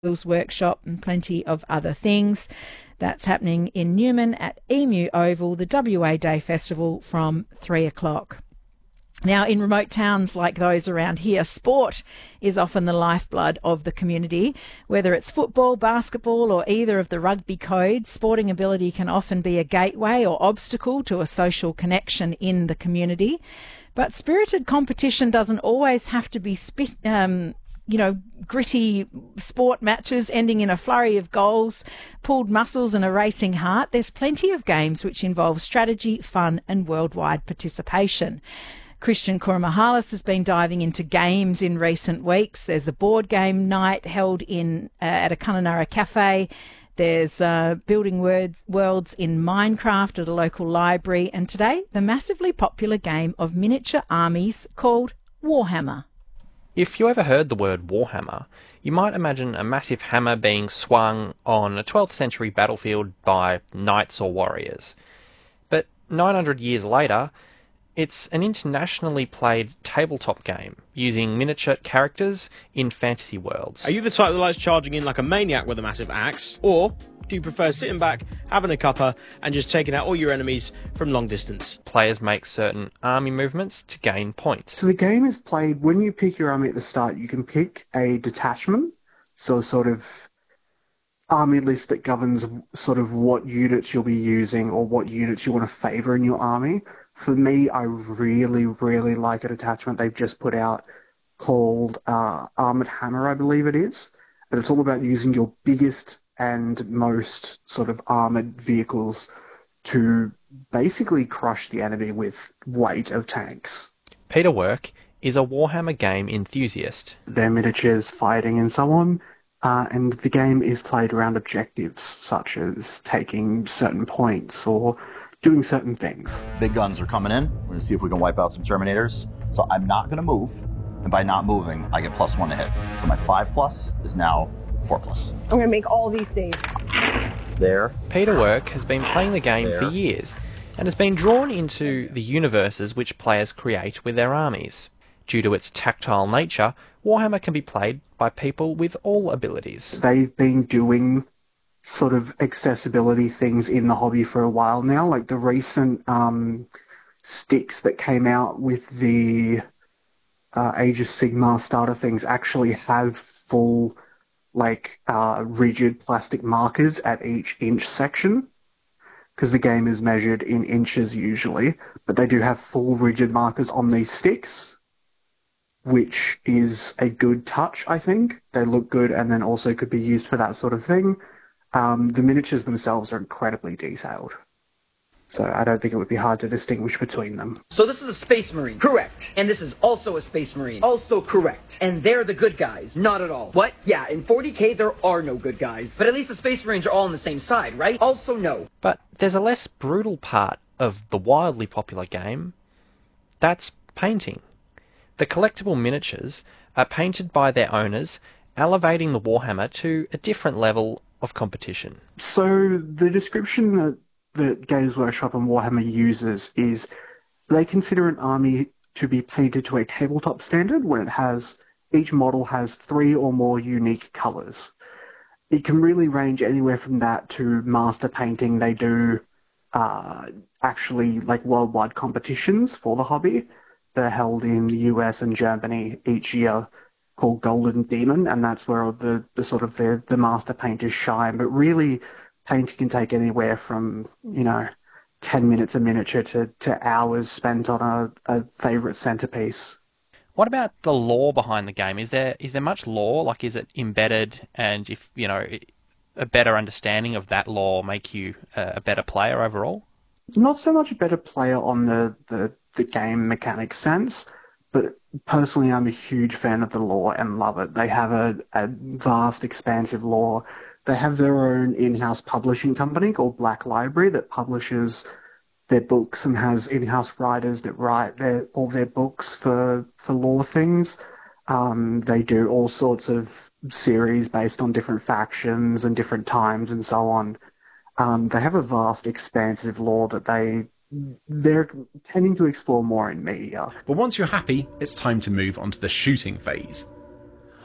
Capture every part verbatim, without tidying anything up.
workshop and plenty of other things. That's happening in Newman at Emu Oval, the W A Day Festival from three o'clock. Now, in remote towns like those around here, sport is often the lifeblood of the community. Whether it's football, basketball or either of the rugby codes, sporting ability can often be a gateway or obstacle to a social connection in the community. But spirited competition doesn't always have to be spit, um, you know, gritty sport matches ending in a flurry of goals, pulled muscles and a racing heart. There's plenty of games which involve strategy, fun and worldwide participation. Christian Kouromahalis has been diving into games in recent weeks. There's a board game night held in uh, at a Kununurra cafe. There's uh, building words, worlds in Minecraft at a local library. And today, the massively popular game of miniature armies called Warhammer. If you ever heard the word Warhammer, you might imagine a massive hammer being swung on a twelfth century battlefield by knights or warriors. But nine hundred years later, it's an internationally played tabletop game using miniature characters in fantasy worlds. Are you the type that likes charging in like a maniac with a massive axe? Or do you prefer sitting back, having a cuppa, and just taking out all your enemies from long distance? Players make certain army movements to gain points. So the game is played, when you pick your army at the start, you can pick a detachment, so a sort of army list that governs sort of what units you'll be using or what units you want to favour in your army. For me, I really, really like a detachment they've just put out called uh, Armoured Hammer, I believe it is. And it's all about using your biggest and most sort of armoured vehicles to basically crush the enemy with weight of tanks. Peter Work is a Warhammer game enthusiast. They're miniatures, fighting and so on. Uh, and the game is played around objectives, such as taking certain points or doing certain things. Big guns are coming in. We're going to see if we can wipe out some Terminators. So I'm not going to move, and by not moving, I get plus one to hit. So my five plus is now four plus. I'm going to make all these saves. There. Peter Work has been playing the game there. for years, and has been drawn into the universes which players create with their armies. Due to its tactile nature, Warhammer can be played by people with all abilities. They've been doing sort of accessibility things in the hobby for a while now, like the recent um, sticks that came out with the uh, Age of Sigmar starter things actually have full, like, uh, rigid plastic markers at each inch section, because the game is measured in inches usually, but they do have full rigid markers on these sticks, which is a good touch, I think. They look good and then also could be used for that sort of thing. Um, the miniatures themselves are incredibly detailed, so I don't think it would be hard to distinguish between them. So this is a Space Marine. Correct. And this is also a Space Marine. Also correct. And they're the good guys. Not at all. What? Yeah, in forty K there are no good guys. But at least the Space Marines are all on the same side, right? Also no. But there's a less brutal part of the wildly popular game. That's painting. The collectible miniatures are painted by their owners, elevating the Warhammer to a different level of competition. So the description that, that Games Workshop and Warhammer uses is they consider an army to be painted to a tabletop standard when it has, each model has three or more unique colours. It can really range anywhere from that to master painting. They do uh, actually like worldwide competitions for the hobby. They're held in the U S and Germany each year, called Golden Demon, and that's where the, the sort of the, the master painters shine. But really, painting can take anywhere from, you know, ten minutes a miniature to, to hours spent on a, a favourite centrepiece. What about the lore behind the game? Is there is there much lore? Like, is it embedded? And if, you know, a better understanding of that lore make you a better player overall? It's not so much a better player on the, the, the game mechanics sense, but personally I'm a huge fan of the lore and love it. They have a, a vast, expansive lore. They have their own in-house publishing company called Black Library that publishes their books and has in-house writers that write their, all their books for, for lore things. Um, they do all sorts of series based on different factions and different times and so on. Um, they have a vast, expansive lore that they, they're tending to explore more in media. But once you're happy, it's time to move on to the shooting phase.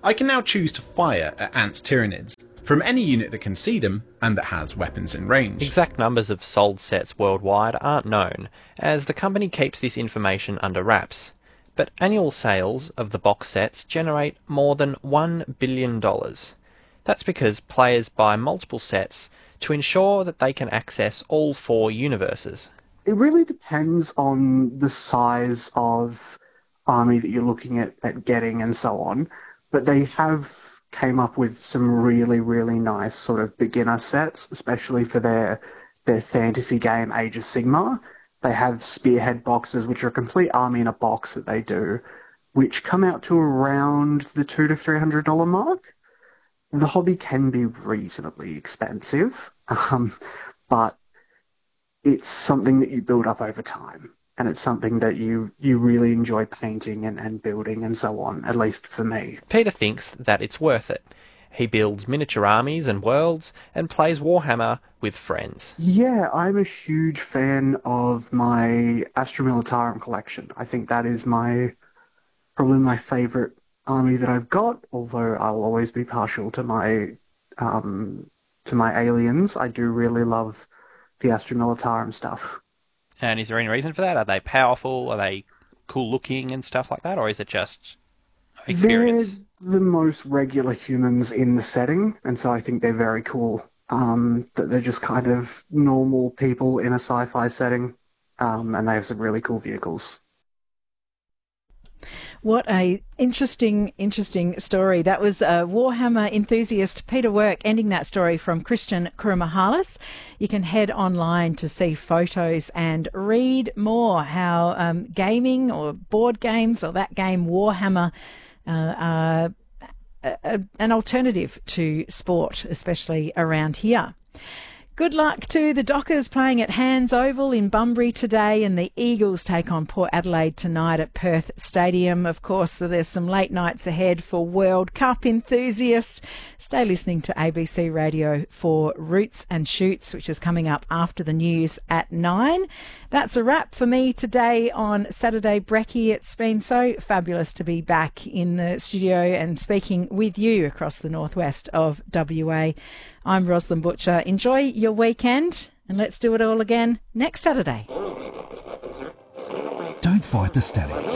I can now choose to fire at ants tyranids from any unit that can see them and that has weapons in range. Exact numbers of sold sets worldwide aren't known, as the company keeps this information under wraps. But annual sales of the box sets generate more than one billion dollars. That's because players buy multiple sets to ensure that they can access all four universes. It really depends on the size of army that you're looking at, at getting and so on, but they have came up with some really, really nice sort of beginner sets, especially for their their fantasy game Age of Sigmar. They have Spearhead boxes, which are a complete army in a box that they do, which come out to around the two to three hundred dollar mark. The hobby can be reasonably expensive, um, but it's something that you build up over time, and it's something that you, you really enjoy painting and, and building and so on, at least for me. Peter thinks that it's worth it. He builds miniature armies and worlds and plays Warhammer with friends. Yeah, I'm a huge fan of my Astra Militarum collection. I think that is my probably my favourite army that I've got, although I'll always be partial to my um, to my aliens. I do really love the Astra Militarum stuff. And is there any reason for that? Are they powerful? Are they cool looking and stuff like that? Or is it just experience? They're the most regular humans in the setting, and so I think they're very cool. Um, that they're just kind of normal people in a sci-fi setting, um, and they have some really cool vehicles. What a interesting, interesting story. That was uh, Warhammer enthusiast Peter Work ending that story from Christian Kurumahalis. You can head online to see photos and read more how um, gaming or board games or that game Warhammer uh, are a, a, an alternative to sport, especially around here. Good luck to the Dockers playing at Hands Oval in Bunbury today, and the Eagles take on Port Adelaide tonight at Perth Stadium. Of course, so there's some late nights ahead for World Cup enthusiasts. Stay listening to A B C Radio for Roots and Shoots, which is coming up after the news at nine. That's a wrap for me today on Saturday Brekkie. It's been so fabulous to be back in the studio and speaking with you across the northwest of W A. I'm Rosalind Butcher. Enjoy your weekend, and let's do it all again next Saturday. Don't fight the static.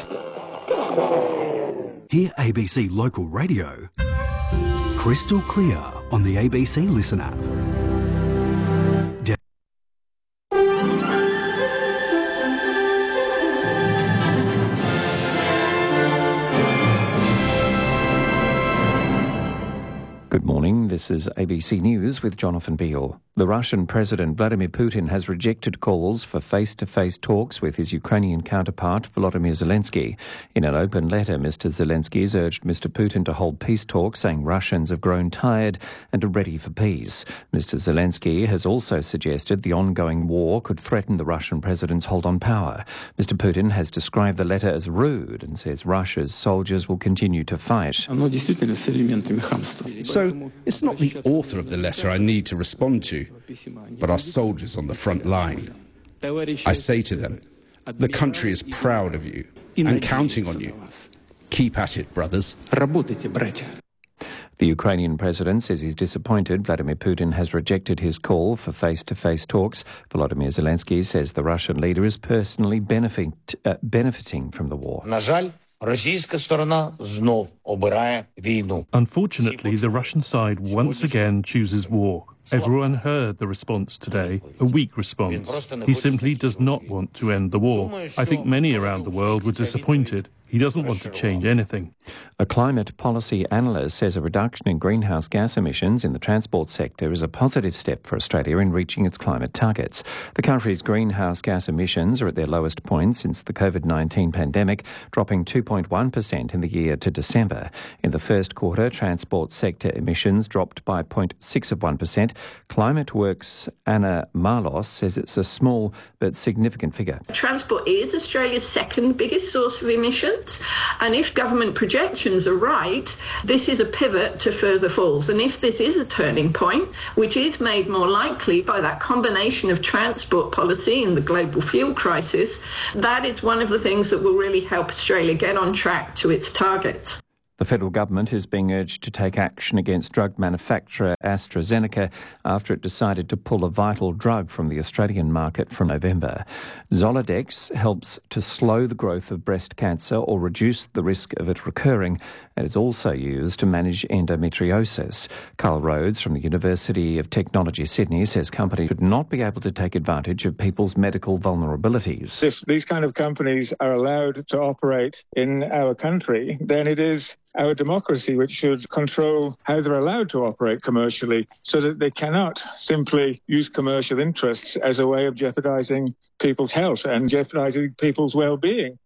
Hear A B C Local Radio crystal clear on the A B C Listen app. Good morning, this is A B C News with Jonathan Beale. The Russian President Vladimir Putin has rejected calls for face-to-face talks with his Ukrainian counterpart Volodymyr Zelensky. In an open letter, Mister Zelensky has urged Mister Putin to hold peace talks, saying Russians have grown tired and are ready for peace. Mister Zelensky has also suggested the ongoing war could threaten the Russian president's hold on power. Mister Putin has described the letter as rude and says Russia's soldiers will continue to fight. So it's not the author of the letter I need to respond to, but our soldiers on the front line. I say to them, the country is proud of you and counting on you. Keep at it, brothers. The Ukrainian president says he's disappointed Vladimir Putin has rejected his call for face-to-face talks. Volodymyr Zelensky says the Russian leader is personally benefit, uh, benefiting from the war. Unfortunately, the Russian side once again chooses war. Everyone heard the response today, a weak response. He simply does not want to end the war. I think many around the world were disappointed. He doesn't want to change anything. A climate policy analyst says a reduction in greenhouse gas emissions in the transport sector is a positive step for Australia in reaching its climate targets. The country's greenhouse gas emissions are at their lowest point since the COVID nineteen pandemic, dropping two point one percent in the year to December. In the first quarter, transport sector emissions dropped by zero point six of one percent. Climate Works' Anna Marlos says it's a small but significant figure. Transport is Australia's second biggest source of emissions. And if government projections are right, this is a pivot to further falls. And if this is a turning point, which is made more likely by that combination of transport policy and the global fuel crisis, that is one of the things that will really help Australia get on track to its targets. The federal government is being urged to take action against drug manufacturer AstraZeneca after it decided to pull a vital drug from the Australian market from November. Zoladex helps to slow the growth of breast cancer or reduce the risk of it recurring and is also used to manage endometriosis. Carl Rhodes from the University of Technology Sydney says companies should not be able to take advantage of people's medical vulnerabilities. If these kind of companies are allowed to operate in our country, then it is our democracy which should control how they're allowed to operate commercially, so that they cannot simply use commercial interests as a way of jeopardising people's health and jeopardising people's well-being.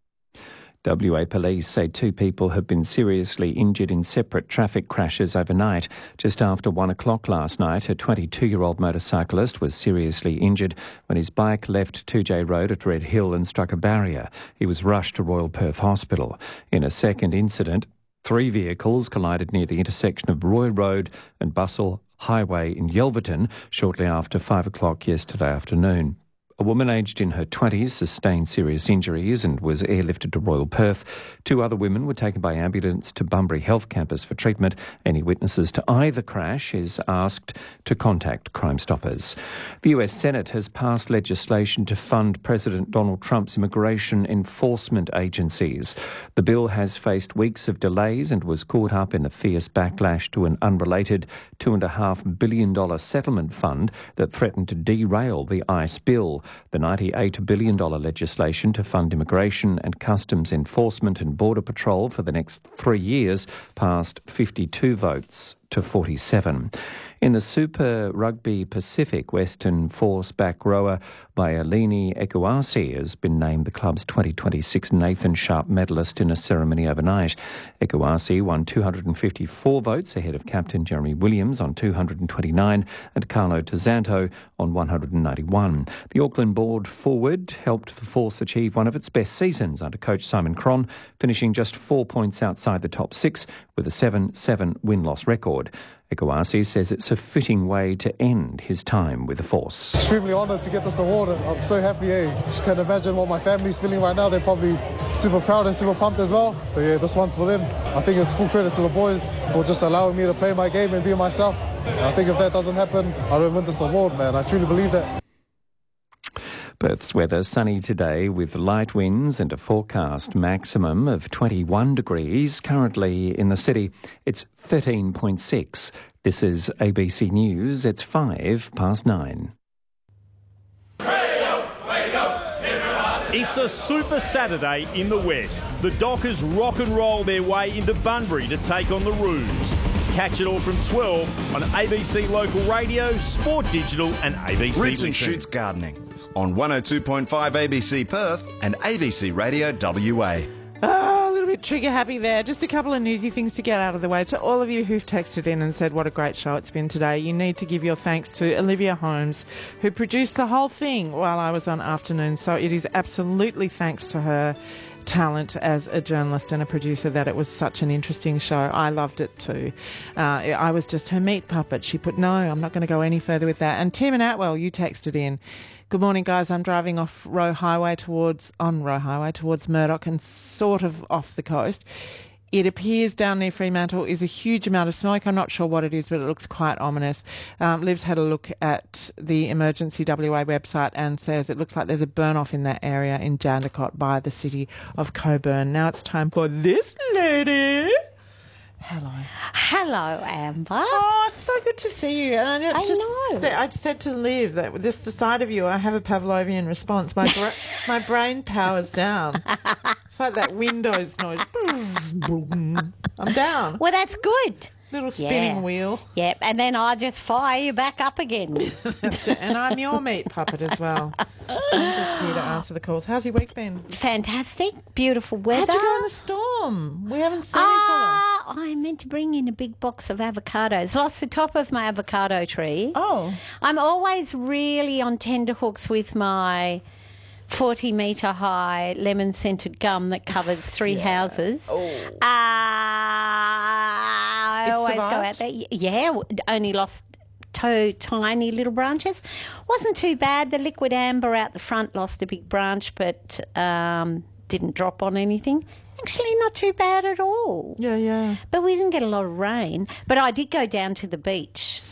W A police say two people have been seriously injured in separate traffic crashes overnight. Just after one o'clock last night, a twenty-two-year-old motorcyclist was seriously injured when his bike left two J Road at Red Hill and struck a barrier. He was rushed to Royal Perth Hospital. In a second incident, three vehicles collided near the intersection of Roy Road and Bustle Highway in Yelverton shortly after five o'clock yesterday afternoon. A woman aged in her twenties sustained serious injuries and was airlifted to Royal Perth. Two other women were taken by ambulance to Bunbury Health Campus for treatment. Any witnesses to either crash is asked to contact Crime Stoppers. The U S Senate has passed legislation to fund President Donald Trump's immigration enforcement agencies. The bill has faced weeks of delays and was caught up in a fierce backlash to an unrelated two point five billion dollars settlement fund that threatened to derail the ICE bill. The ninety-eight billion dollars legislation to fund immigration and customs enforcement and border patrol for the next three years passed fifty-two votes to forty-seven. In the Super Rugby Pacific, Western Force back rower Baialini Ekuasi has been named the club's twenty twenty-six Nathan Sharp medalist in a ceremony overnight. Ekuasi won two hundred fifty-four votes ahead of captain Jeremy Williams on two hundred twenty-nine and Carlo Tazzanto on one hundred ninety-one. The Auckland board forward helped the Force achieve one of its best seasons under coach Simon Cron, finishing just four points outside the top six with a seven seven win-loss record. Ekuasi says it's a fitting way to end his time with the Force. Extremely honoured to get this award. I'm so happy. Eh? Just can't imagine what my family's feeling right now. They're probably super proud and super pumped as well. So yeah, this one's for them. I think it's full credit to the boys for just allowing me to play my game and be myself. And I think if that doesn't happen, I don't win this award, man. I truly believe that. Perth's weather sunny today with light winds and a forecast maximum of twenty-one degrees. Currently in the city, it's thirteen point six. This is A B C News. It's five past nine. It's a Super Saturday in the West. The Dockers rock and roll their way into Bunbury to take on the Roos. Catch it all from twelve on A B C Local Radio, Sport Digital and A B C Roots and Shoots Gardening on one oh two point five A B C Perth and A B C Radio W A. Ah, a little bit trigger happy there. Just a couple of newsy things to get out of the way. To all of you who've texted in and said what a great show it's been today, you need to give your thanks to Olivia Holmes, who produced the whole thing while I was on afternoon. So it is absolutely thanks to her talent as a journalist and a producer that it was such an interesting show. I loved it too. Uh, I was just her meat puppet. She put, no, I'm not going to go any further with that. And Tim and Atwell, you texted in, good morning, guys. I'm driving off Roe Highway towards, on Roe Highway towards Murdoch and sort of off the coast. It appears down near Fremantle is a huge amount of smoke. I'm not sure what it is, but it looks quite ominous. Um, Liv's had a look at the Emergency W A website and says it looks like there's a burn-off in that area in Jandakot by the city of Coburn. Now it's time for this lady. Hello. Hello, Amber. Oh, it's so good to see you. And I, I just know. Said, I just said to Liv that just the sight of you, I have a Pavlovian response. My bra- my brain powers down. It's like that Windows noise. I'm down. Well, that's good. Little spinning yeah. wheel. Yep, and then I just fire you back up again. That's it. And I'm your meat puppet as well. I'm just here to answer the calls. How's your week been? Fantastic. Beautiful weather. How'd you go in the storm? We haven't seen uh, each other. I meant to bring in a big box of avocados. Lost the top of my avocado tree. Oh. I'm always really on tenterhooks with my forty metre high lemon scented gum that covers three yeah. houses. Oh. Uh, I it always survived? go out there. Yeah, only lost two tiny little branches. Wasn't too bad. The liquid amber out the front lost a big branch, but um, didn't drop on anything. Actually, not too bad at all. Yeah, yeah. But we didn't get a lot of rain. But I did go down to the beach.